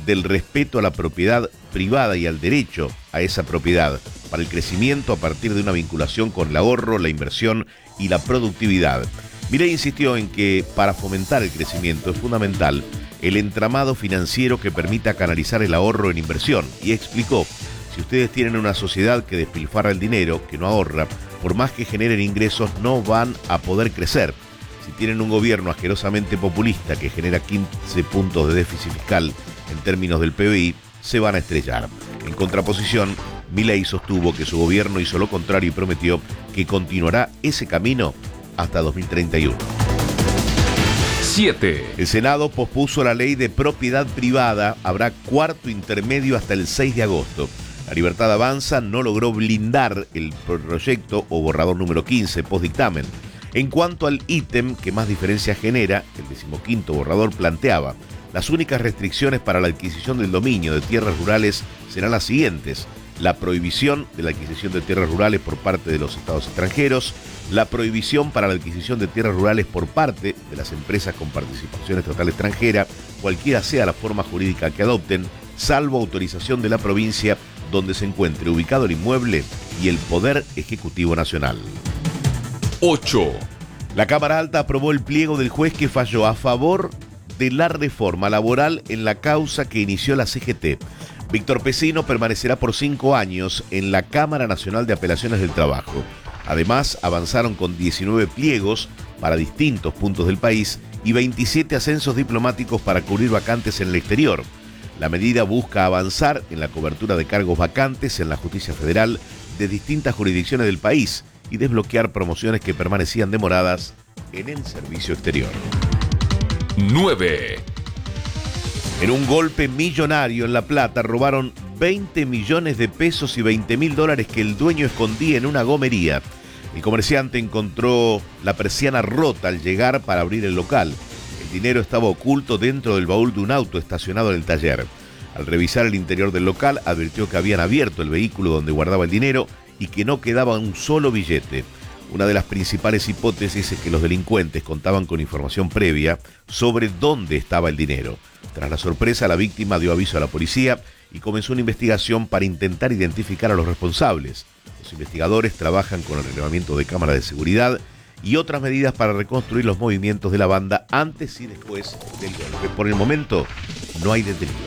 del respeto a la propiedad privada y al derecho a esa propiedad, para el crecimiento a partir de una vinculación con el ahorro, la inversión y la productividad. Milei insistió en que para fomentar el crecimiento es fundamental el entramado financiero que permita canalizar el ahorro en inversión, y explicó: si ustedes tienen una sociedad que despilfarra el dinero, que no ahorra, por más que generen ingresos no van a poder crecer. Si tienen un gobierno asquerosamente populista que genera 15 puntos de déficit fiscal en términos del PBI, se van a estrellar. En contraposición, Milei sostuvo que su gobierno hizo lo contrario y prometió que continuará ese camino hasta 2031. 7. El Senado pospuso la ley de propiedad privada. Habrá cuarto intermedio hasta el 6 de agosto. La Libertad Avanza no logró blindar el proyecto o borrador número 15 postdictamen. En cuanto al ítem que más diferencia genera, el 15º borrador planteaba: las únicas restricciones para la adquisición del dominio de tierras rurales serán las siguientes: la prohibición de la adquisición de tierras rurales por parte de los estados extranjeros, la prohibición para la adquisición de tierras rurales por parte de las empresas con participación estatal extranjera, cualquiera sea la forma jurídica que adopten, salvo autorización de la provincia donde se encuentre ubicado el inmueble y el Poder Ejecutivo Nacional. 8. La Cámara Alta aprobó el pliego del juez que falló a favor de la reforma laboral en la causa que inició la CGT. Víctor Pecino permanecerá por 5 años en la Cámara Nacional de Apelaciones del Trabajo. Además, avanzaron con 19 pliegos para distintos puntos del país y 27 ascensos diplomáticos para cubrir vacantes en el exterior. La medida busca avanzar en la cobertura de cargos vacantes en la Justicia Federal de distintas jurisdicciones del país y desbloquear promociones que permanecían demoradas en el servicio exterior. 9. En un golpe millonario en La Plata robaron 20 millones de pesos y $20.000 que el dueño escondía en una gomería. El comerciante encontró la persiana rota al llegar para abrir el local. El dinero estaba oculto dentro del baúl de un auto estacionado en el taller. Al revisar el interior del local, advirtió que habían abierto el vehículo donde guardaba el dinero y que no quedaba un solo billete. Una de las principales hipótesis es que los delincuentes contaban con información previa sobre dónde estaba el dinero. Tras la sorpresa, la víctima dio aviso a la policía y comenzó una investigación para intentar identificar a los responsables. Los investigadores trabajan con el relevamiento de cámaras de seguridad y otras medidas para reconstruir los movimientos de la banda antes y después del golpe. Por el momento, no hay detenidos.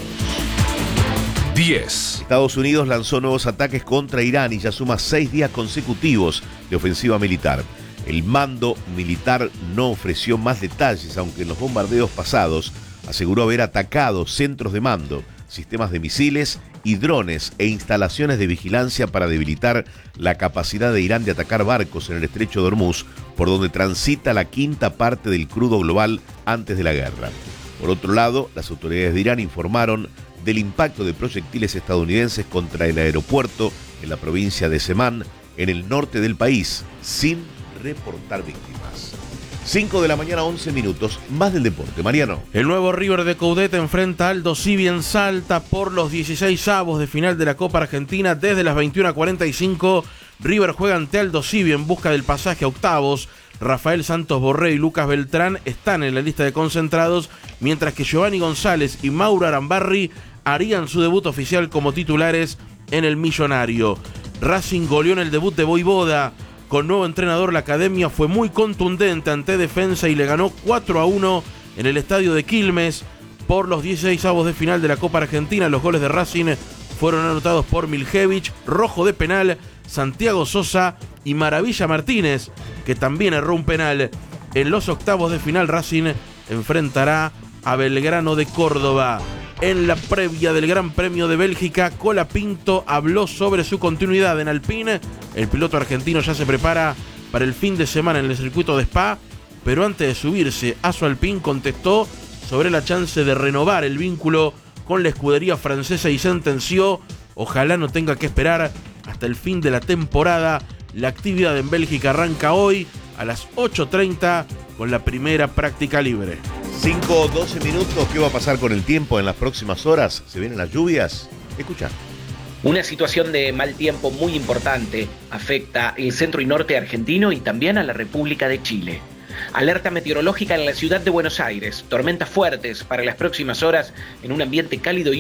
10. Estados Unidos lanzó nuevos ataques contra Irán y ya suma 6 días consecutivos de ofensiva militar. El mando militar no ofreció más detalles, aunque en los bombardeos pasados aseguró haber atacado centros de mando, sistemas de misiles y drones e instalaciones de vigilancia para debilitar la capacidad de Irán de atacar barcos en el estrecho de Hormuz, por donde transita la quinta parte del crudo global antes de la guerra. Por otro lado, las autoridades de Irán informaron del impacto de proyectiles estadounidenses contra el aeropuerto en la provincia de Semán, en el norte del país, sin reportar víctimas. 5 de la mañana, 11 minutos, más del deporte. Mariano. El nuevo River de Coudet enfrenta a Aldo Civi en Salta por los 16avos de final de la Copa Argentina. Desde las 21:45, River juega ante Aldo Civi en busca del pasaje a octavos. Rafael Santos Borré y Lucas Beltrán están en la lista de concentrados, mientras que Giovanni González y Mauro Arambarri harían su debut oficial como titulares en el Millonario. Racing goleó en el debut de Voivoda. Con nuevo entrenador, la academia fue muy contundente ante Defensa y le ganó 4-1 en el estadio de Quilmes por los 16avos de final de la Copa Argentina. Los goles de Racing fueron anotados por Miljevich, Rojo de penal, Santiago Sosa y Maravilla Martínez, que también erró un penal. En los octavos de final, Racing enfrentará a Belgrano de Córdoba. En la previa del Gran Premio de Bélgica, Colapinto habló sobre su continuidad en Alpine. El piloto argentino ya se prepara para el fin de semana en el circuito de Spa, pero antes de subirse a su Alpine contestó sobre la chance de renovar el vínculo con la escudería francesa y sentenció: ojalá no tenga que esperar hasta el fin de la temporada. La actividad en Bélgica arranca hoy a las 8:30 con la primera práctica libre. 5 o 12 minutos. ¿Qué va a pasar con el tiempo en las próximas horas? ¿Se vienen las lluvias? Escucha. Una situación de mal tiempo muy importante afecta el centro y norte argentino y también a la República de Chile. Alerta meteorológica en la ciudad de Buenos Aires. Tormentas fuertes para las próximas horas en un ambiente cálido y